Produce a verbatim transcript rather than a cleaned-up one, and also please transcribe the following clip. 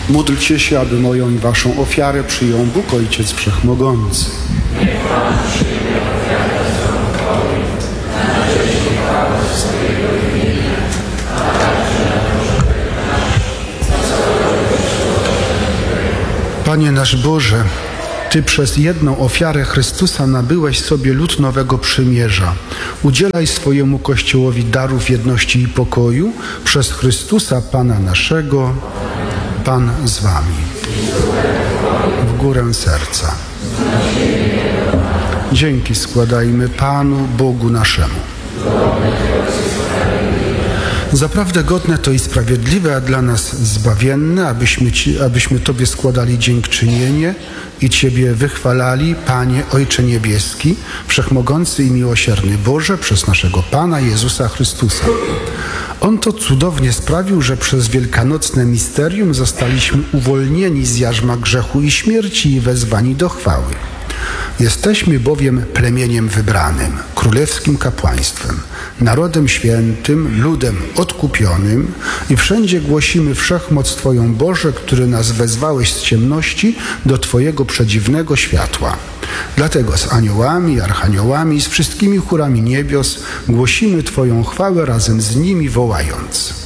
Módlcie się, aby moją i waszą ofiarę przyjął Bóg Ojciec Wszechmogący. Panie nasz Boże, Ty przez jedną ofiarę Chrystusa nabyłeś sobie lud nowego przymierza. Udzielaj swojemu Kościołowi darów jedności i pokoju przez Chrystusa Pana naszego. Pan z wami. W górę serca. Dzięki składajmy Panu, Bogu naszemu. Zaprawdę godne to i sprawiedliwe, a dla nas zbawienne, abyśmy, Ci, abyśmy Tobie składali dziękczynienie i Ciebie wychwalali, Panie, Ojcze Niebieski, Wszechmogący i miłosierny Boże, przez naszego Pana Jezusa Chrystusa. On to cudownie sprawił, że przez wielkanocne misterium zostaliśmy uwolnieni z jarzma grzechu i śmierci i wezwani do chwały. Jesteśmy bowiem plemieniem wybranym, królewskim kapłaństwem, narodem świętym, ludem odkupionym i wszędzie głosimy wszechmoc Twoją, Boże, który nas wezwałeś z ciemności do Twojego przedziwnego światła. Dlatego z aniołami, archaniołami, z wszystkimi chórami niebios głosimy Twoją chwałę razem z nimi wołając.